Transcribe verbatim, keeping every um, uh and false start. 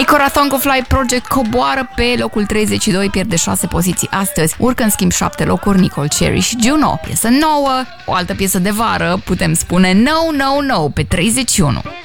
Micorathon cu Fly Project coboară pe locul treizeci și doi, pierde șase poziții astăzi. Urcă în schimb șapte locuri Nicole Cherry și Juno. Piesă nouă, o altă piesă de vară, putem spune No, No, No pe treizeci și unu.